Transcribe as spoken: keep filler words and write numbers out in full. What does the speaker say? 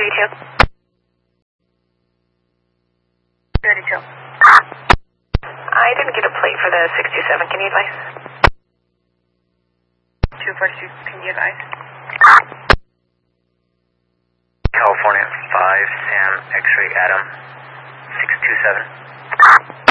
thirty-two. thirty-two. I didn't get a plate for the six two seven. Can you advise? two forty-two. Can you advise? California five, Sam, X-ray Adam, six two seven.